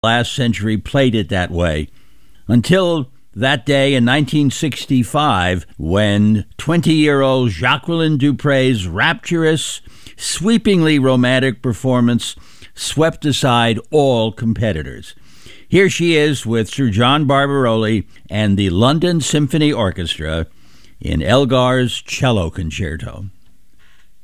last century played it that way. Until that day in 1965, when 20-year-old Jacqueline Dupre's rapturous, sweepingly romantic performance swept aside all competitors. Here she is with Sir John Barbaroli and the London Symphony Orchestra in Elgar's Cello Concerto.